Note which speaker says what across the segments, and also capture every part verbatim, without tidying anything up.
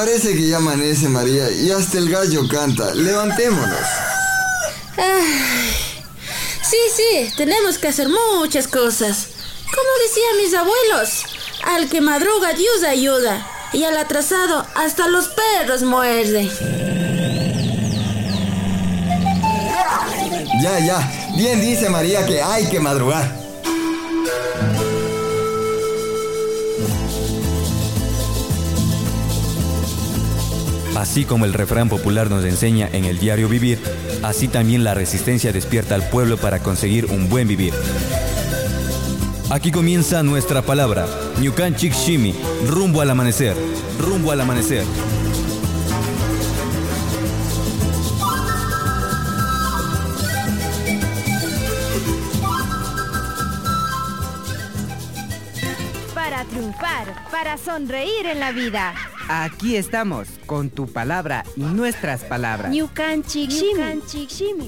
Speaker 1: Parece que ya amanece, María, y hasta el gallo canta. Levantémonos.
Speaker 2: Ay, sí, sí, tenemos que hacer muchas cosas. Como decían mis abuelos, al que madruga Dios ayuda, y al atrasado hasta los perros muerde.
Speaker 1: Ya, ya, bien dice María que hay que madrugar.
Speaker 3: Así como el refrán popular nos enseña en el diario vivir, así también la resistencia despierta al pueblo para conseguir un buen vivir. Aquí comienza nuestra palabra, Ñukanchik Shimi, rumbo al amanecer, rumbo al amanecer.
Speaker 4: Para triunfar, para sonreír en la vida.
Speaker 5: Aquí estamos, con tu palabra y nuestras palabras.
Speaker 4: Ñukanchik Shimi.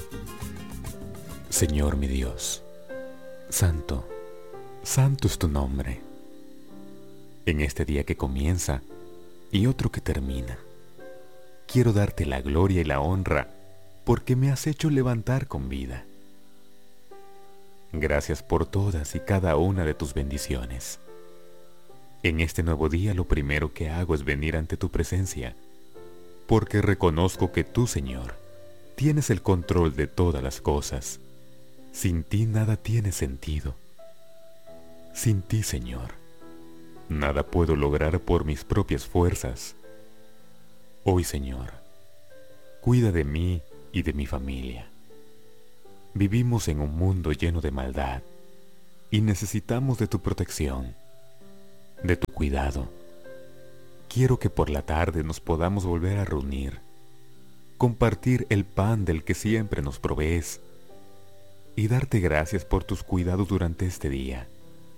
Speaker 6: Señor mi Dios, santo, santo es tu nombre. En este día que comienza y otro que termina, quiero darte la gloria y la honra porque me has hecho levantar con vida. Gracias por todas y cada una de tus bendiciones. En este nuevo día lo primero que hago es venir ante tu presencia, porque reconozco que tú, Señor, tienes el control de todas las cosas. Sin ti nada tiene sentido. Sin ti, Señor, nada puedo lograr por mis propias fuerzas. Hoy, Señor, cuida de mí y de mi familia. Vivimos en un mundo lleno de maldad y necesitamos de tu protección, de tu cuidado. Quiero que por la tarde nos podamos volver a reunir, compartir el pan del que siempre nos provees y darte gracias por tus cuidados durante este día.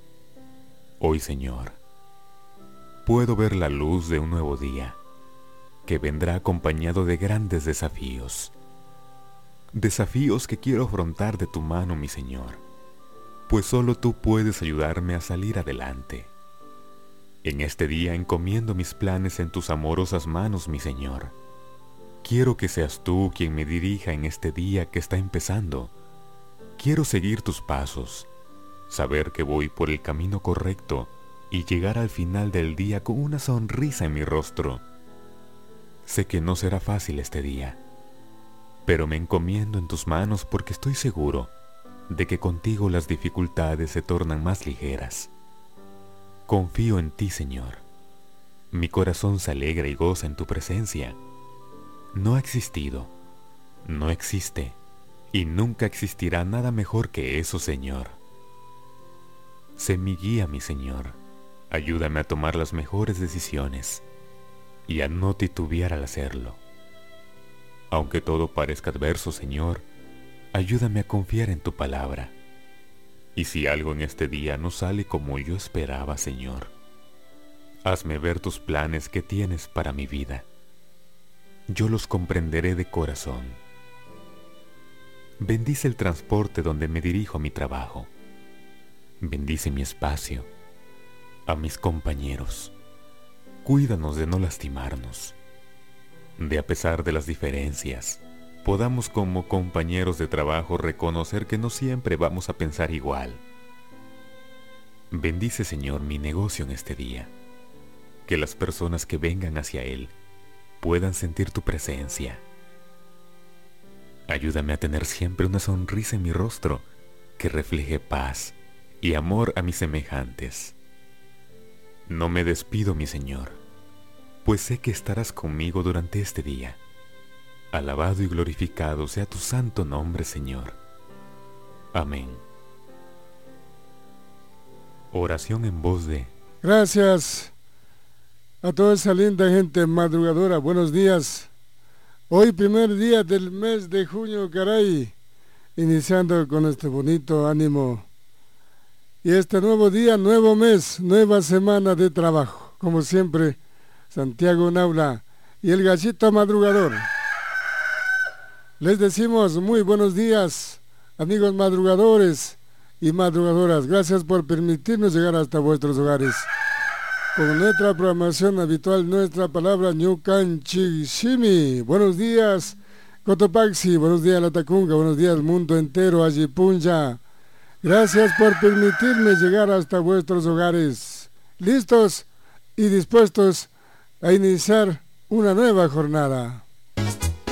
Speaker 6: Hoy, Señor, puedo ver la luz de un nuevo día que vendrá acompañado de grandes desafíos. Desafíos que quiero afrontar de tu mano, mi Señor, pues solo tú puedes ayudarme a salir adelante. En este día encomiendo mis planes en tus amorosas manos, mi Señor. Quiero que seas tú quien me dirija en este día que está empezando. Quiero seguir tus pasos, saber que voy por el camino correcto y llegar al final del día con una sonrisa en mi rostro. Sé que no será fácil este día, pero me encomiendo en tus manos porque estoy seguro de que contigo las dificultades se tornan más ligeras. Confío en ti, Señor. Mi corazón se alegra y goza en tu presencia. No ha existido, no existe y nunca existirá nada mejor que eso, Señor. Sé mi guía, mi Señor. Ayúdame a tomar las mejores decisiones y a no titubear al hacerlo. Aunque todo parezca adverso, Señor, ayúdame a confiar en tu palabra. Y si algo en este día no sale como yo esperaba, Señor, hazme ver tus planes que tienes para mi vida. Yo los comprenderé de corazón. Bendice el transporte donde me dirijo a mi trabajo. Bendice mi espacio, a mis compañeros. Cuídanos de no lastimarnos. De a pesar de las diferencias, podamos como compañeros de trabajo reconocer que no siempre vamos a pensar igual. Bendice, Señor, mi negocio en este día. Que las personas que vengan hacia él puedan sentir tu presencia. Ayúdame a tener siempre una sonrisa en mi rostro que refleje paz y amor a mis semejantes. No me despido, mi Señor, pues sé que estarás conmigo durante este día. Alabado y glorificado sea tu santo nombre, Señor. Amén. Oración en voz de...
Speaker 7: Gracias a toda esa linda gente madrugadora. Buenos días. Hoy primer día del mes de junio, caray. Iniciando con este bonito ánimo. Y este nuevo día, nuevo mes, nueva semana de trabajo. Como siempre, Santiago Naula y el gallito madrugador. Les decimos muy buenos días, amigos madrugadores y madrugadoras. Gracias por permitirnos llegar hasta vuestros hogares. con nuestra programación habitual, nuestra palabra Ñukanchishimi. Buenos días, Cotopaxi, buenos días, Latacunga, buenos días, mundo entero, Ayipunja. Gracias por permitirme llegar hasta vuestros hogares, listos y dispuestos a iniciar una nueva jornada.